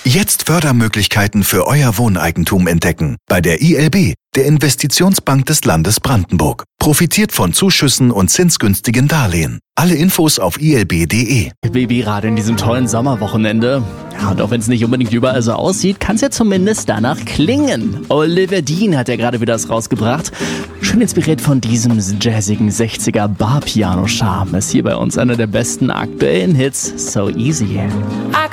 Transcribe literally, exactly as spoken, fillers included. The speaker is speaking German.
Jetzt Fördermöglichkeiten für euer Wohneigentum entdecken. Bei der I L B, der Investitionsbank des Landes Brandenburg. Profitiert von Zuschüssen und zinsgünstigen Darlehen. Alle Infos auf i l b punkt d e. Babyrad in diesem tollen Sommerwochenende. Ja, und auch wenn es nicht unbedingt überall so aussieht, kann es ja zumindest danach klingen. Oliver Dean hat ja gerade wieder das rausgebracht. Schön inspiriert von diesem jazzigen sechziger Bar-Piano-Charme. Ist hier bei uns einer der besten aktuellen Hits. So Easy. I